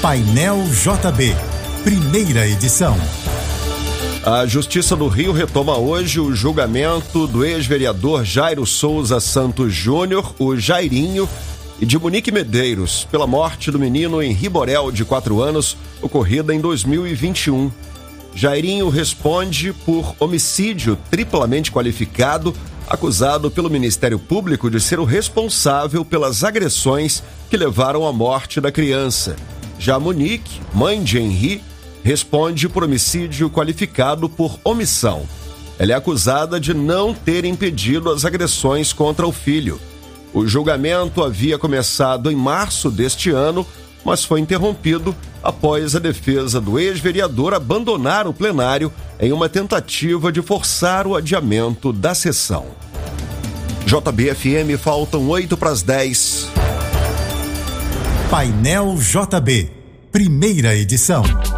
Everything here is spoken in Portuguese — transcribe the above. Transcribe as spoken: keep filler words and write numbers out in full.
Painel J B, primeira edição. A Justiça do Rio retoma hoje o julgamento do ex-vereador Jairo Souza Santos Júnior, o Jairinho, e de Monique Medeiros, pela morte do menino Henri Borel, de quatro anos, ocorrida em dois mil e vinte e um. Jairinho responde por homicídio triplamente qualificado, acusado pelo Ministério Público de ser o responsável pelas agressões que levaram à morte da criança. Já Monique, mãe de Henri, responde por homicídio qualificado por omissão. Ela é acusada de não ter impedido as agressões contra o filho. O julgamento havia começado em março deste ano, mas foi interrompido após a defesa do ex-vereador abandonar o plenário em uma tentativa de forçar o adiamento da sessão. J B F M, faltam oito para as dez. Painel J B, primeira edição.